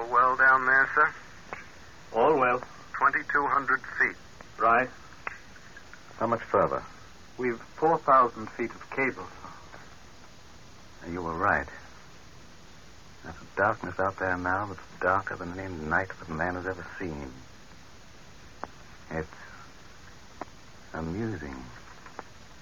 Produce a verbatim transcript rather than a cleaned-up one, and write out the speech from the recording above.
All well down there, sir? All well. twenty-two hundred feet. Right. How much further? We've four thousand feet of cable, sir. You were right. There's a darkness out there now that's darker than any night that man has ever seen. It's amusing.